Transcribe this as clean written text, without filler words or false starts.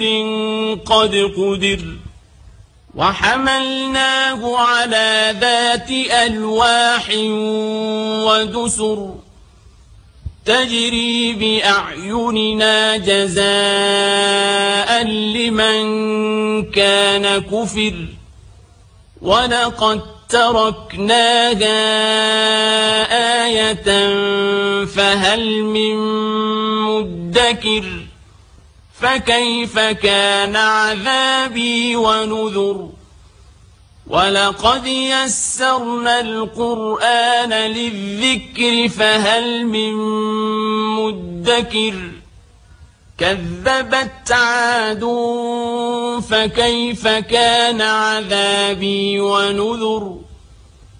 قد قدر وحملناه على ذات ألواح ودسر تجري بأعيننا جزاء لمن كان كفر ولقد تركناها آية فهل من مدكر فكيف كان عذابي ونذر ولقد يسرنا القرآن للذكر فهل من مدكر كذبت عاد فكيف كان عذابي ونذر